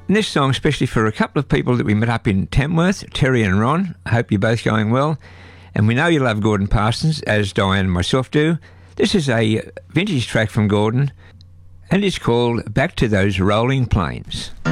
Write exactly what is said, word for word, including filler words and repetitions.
And this song, especially for a couple of people that we met up in Tamworth, Terry and Ron. I hope you're both going well. And we know you love Gordon Parsons, as Diane and myself do. This is a vintage track from Gordon, and it's called Back to Those Rolling Plains.